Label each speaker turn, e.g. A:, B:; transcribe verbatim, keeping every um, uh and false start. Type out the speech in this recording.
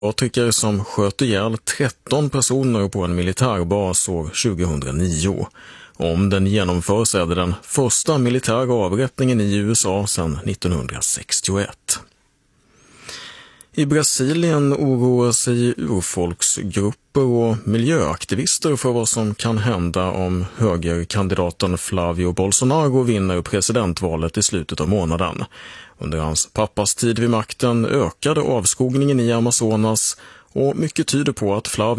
A: Attiker som sköt ihjäl tretton personer på en militärbas år tjugohundranio. Om den genomförs är det den första militära avrättningen i U S A sedan nittonhundrasextioett. I Brasilien oroar sig urfolksgrupper och miljöaktivister för vad som kan hända om högerkandidaten Flavio Bolsonaro vinner presidentvalet i slutet av månaden. Under hans pappas tid vid makten ökade avskogningen i Amazonas och mycket tyder på att Flavio